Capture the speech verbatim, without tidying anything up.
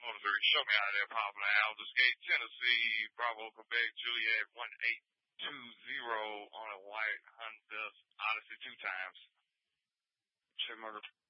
one three. Show me out of there, Papa Alves. Escape Tennessee, Bravo, Quebec, Juliet, one eight two zero on a white Honda Odyssey two times. Check my